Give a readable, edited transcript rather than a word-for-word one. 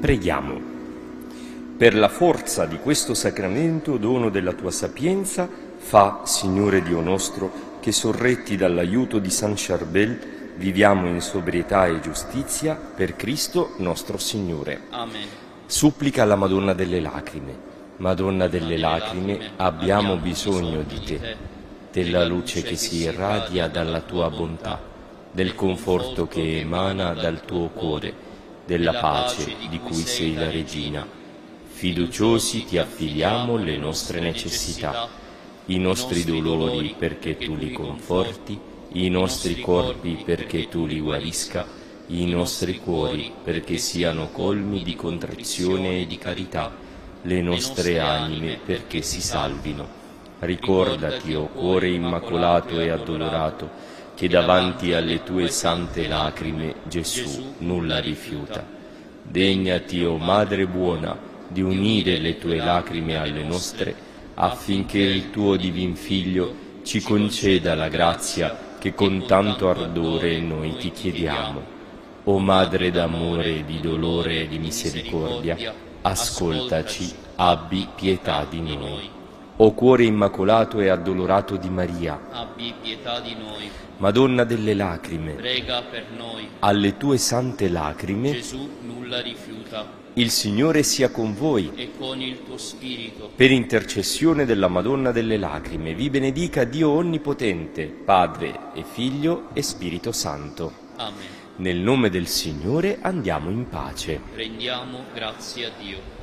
Preghiamo. Per la forza di questo sacramento, dono della tua sapienza, fa, Signore Dio nostro, che sorretti dall'aiuto di San Charbel viviamo in sobrietà e giustizia per Cristo nostro Signore. Amen. Supplica alla Madonna delle Lacrime. Madonna delle Lacrime, abbiamo bisogno di te, della luce che si irradia dalla tua bontà, del conforto che emana dal tuo cuore, della pace di cui sei la regina. Fiduciosi ti affidiamo le nostre necessità, i nostri dolori perché tu li conforti, i nostri corpi perché tu li guarisca, i nostri cuori perché siano colmi di contrizione e di carità, le nostre anime perché si salvino. Ricordati, o cuore immacolato e addolorato, che davanti alle tue sante lacrime Gesù nulla rifiuta. Degnati, o Madre buona, di unire le tue lacrime alle nostre, affinché il tuo divin Figlio ci conceda la grazia che con tanto ardore noi ti chiediamo. O Madre d'amore, di dolore e di misericordia, ascoltaci, abbi pietà di noi. O cuore immacolato e addolorato di Maria, abbi pietà di noi. Madonna delle Lacrime, Prega per noi. alle tue sante lacrime, Gesù nulla rifiuta. il Signore sia con voi. E con il tuo spirito. Per intercessione della Madonna delle Lacrime, vi benedica Dio Onnipotente, Padre e Figlio e Spirito Santo. Amen. Nel nome del Signore andiamo in pace. Rendiamo grazie a Dio.